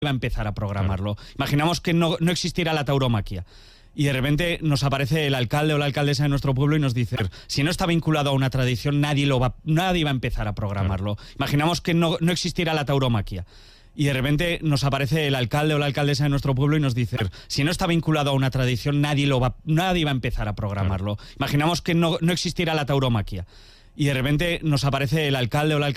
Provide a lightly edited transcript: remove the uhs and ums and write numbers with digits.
iba a empezar a programarlo. Imaginamos que no existiera la tauromaquia. Y de repente nos aparece el alcalde o la alcaldesa de nuestro pueblo y nos dice, si no está vinculado a una tradición, nadie va a empezar a programarlo. Imaginamos que no existiera la tauromaquia. Y de repente nos aparece el alcalde o la alcaldesa de nuestro pueblo y nos dice, si no está vinculado a una tradición, nadie va a empezar a programarlo. Imaginamos que no existiera la tauromaquia. Y de repente nos aparece el alcalde o la alcaldesa